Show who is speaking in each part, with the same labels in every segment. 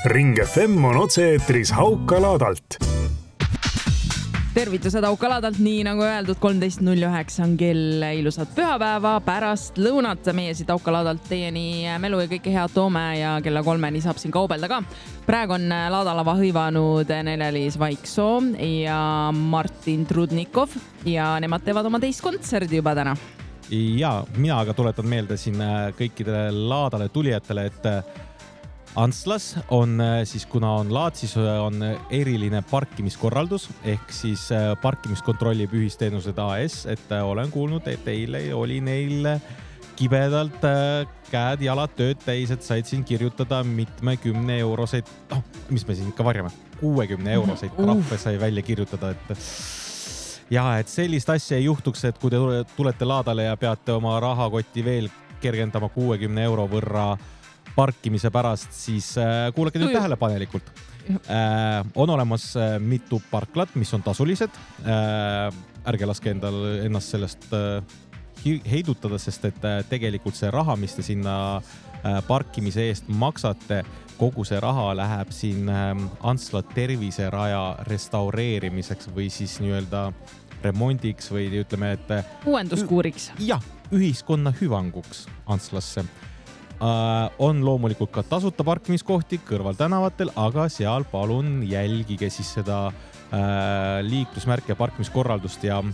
Speaker 1: Ring FM on otse-eetris Haukalaadalt.
Speaker 2: Tervitused Haukalaadalt, nii nagu öeldud, 13.09 on kell, ilusat pühapäeva pärast lõunat. Meie siit Haukalaadalt teieni melu ja kõike head toome ja kella 3 saab siin kaubelda ka. Praegu on laadalava hõivanud Nele-Liis Vaiksoo ja Martin Trudnikov ja nemad teevad oma teist kontserdi juba täna.
Speaker 3: Ja mina aga tuletan meelde siin kõikidele laadale tulijatele, et Antslas on siis, kuna on laad, siis on eriline parkimiskorraldus ehk siis parkimist kontrollib ühisteenused AS, et olen kuulnud, et eile oli neil kibedalt käed, jalad, tööd täis, et said siin kirjutada mitmekümne euroseid, mis me siin ikka varjame, 60 euroseid trahve sai välja kirjutada, et ja, et sellist asja ei juhtuks, et kui te tulete laadale ja peate oma rahakotti veel kergendama 60 euro võrra parkimise pärast, siis kuulake nüüd tähelepanelikult. On olemas mitu parklat, mis on tasulised. Ärge laske ennast sellest heidutada, sest et tegelikult see raha, mis te sinna parkimise eest maksate, kogu see raha läheb siin Antsla terviseraja restaureerimiseks või siis nii-öelda remondiks või ütleme, et
Speaker 2: uuenduskuuriks.
Speaker 3: Jah, ühiskonna hüvanguks Antslasse. On loomulikult ka tasuta parkimiskohti kõrval tänavatel, aga seal palun jälgige siis seda liiklusmärke ja parkimiskorraldust ja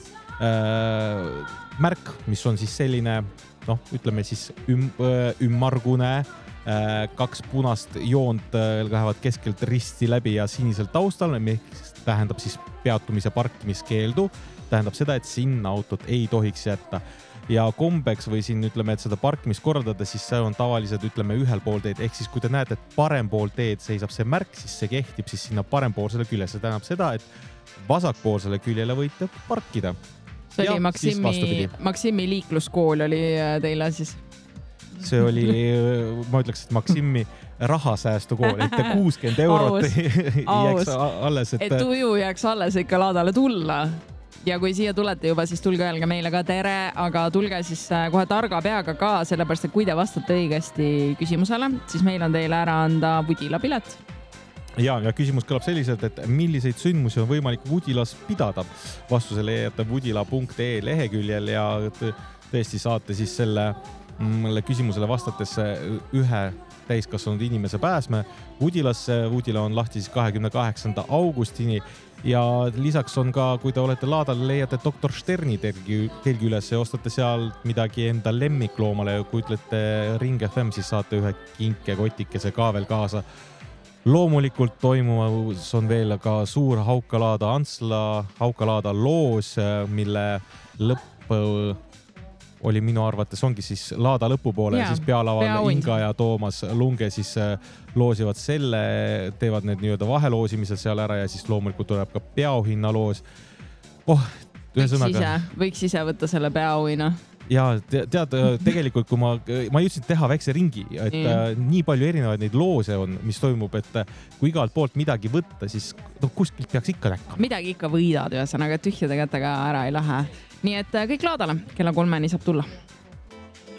Speaker 3: märk, mis on siis selline, ütleme siis ümmargune, 2 punast joont lähevad keskelt risti läbi ja sinisel taustal, mis tähendab siis peatumise parkimiskeeldu, tähendab seda, et sinna autot ei tohiks jätta. Ja kombeks või siin ütleme, et seda parkimist korraldada, siis see on tavaliselt ütleme ühel pool teed. Ehk siis kui te näete, et parem pool teed seisab see märk, siis see kehtib siis sinna parempoolsele külje. See tähendab seda, et vasakpoolsele küljele võite parkida.
Speaker 2: See oli Maksimi liikluskool oli teile siis?
Speaker 3: See oli, ma ütleks, et Maksimi rahasäästukool, et 60 eurot jääks alles.
Speaker 2: Et uju jääks alles ikka laadale tulla. Ja kui siia tulete juba, siis tulge öelge meile ka tere, aga tulge siis kohe targa peaga ka, sellepärast, et kui te vastate õigesti küsimusele, siis meil on teile ära anda Vudila pilet.
Speaker 3: Ja küsimus kõlab selliselt, et milliseid sündmusi on võimalik Vudilas pidada? Vastusele jääte vudila.ee leheküljel ja tõesti saate siis selle küsimusele vastates ühe täiskasvanud inimese pääsme Vudilasse. Vudila on lahti siis 28. augustini ja lisaks on ka, kui te olete laadal, leiate Dr. Sterni telgi üles ja ostate seal midagi enda lemmikloomale ja kui ütlete Ring FM, siis saate ühe kinkekotikese ka veel kaasa. Loomulikult toimumas on veel ka suur Haukalaada Antsla Haukalaada loos, mille lõpp oli minu arvates ongi siis laada lõpupoole ja siis pealaval Inga ja Toomas Lunge siis loosivad selle, teevad need nii-öelda vaheloosimised seal ära ja siis loomulikult tuleb ka peaauhinna loos.
Speaker 2: Võiks ise võtta selle peaauhinna.
Speaker 3: Ja tead, tegelikult kui ma jõudsin teha väikse ringi, et nii palju erinevaid neid loose on, mis toimub, et kui igalt poolt midagi võtta, siis kuskilt peaks ikka näkkama.
Speaker 2: Midagi ikka võidad, ühesõnaga tühjade kätega ära ei lähe. Nii et kõik laadale, kella 3 saab tulla.